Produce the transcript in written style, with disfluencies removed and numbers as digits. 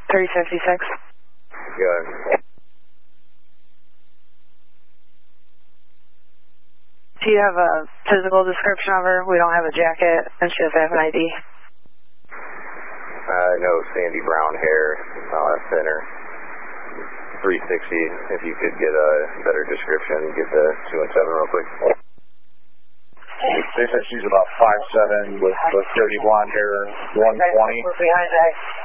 356. Good. Do you have a physical description of her? We don't have a jacket, and she doesn't have an ID. No, sandy brown hair, thinner. 360, if you could get a better description, get the 2 and 7 real quick. They said she's about 5'7" with dirty blonde hair, 120. We're behind that.